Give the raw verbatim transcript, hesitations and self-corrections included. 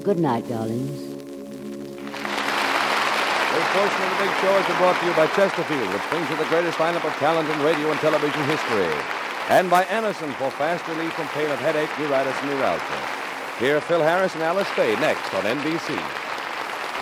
Good night, darlings. This portion of the Big Show has been brought to you by Chesterfield, which brings you the greatest lineup of talent in radio and television history. And by Anacin for fast relief from pain of headache, neuritis, and neuralgia. Hear Phil Harris and Alice Faye next on N B C.